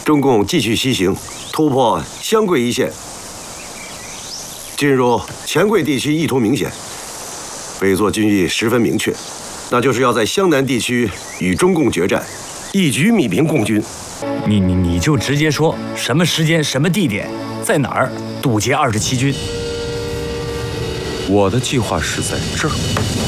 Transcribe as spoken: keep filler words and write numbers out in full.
中共继续西行，突破湘桂一线，进入黔桂地区意图明显，北作军意十分明确，那就是要在湘南地区与中共决战，一举米平共军。 你你你就直接说什么时间、什么地点，在哪儿堵截二十七军。 我的计划是在这儿。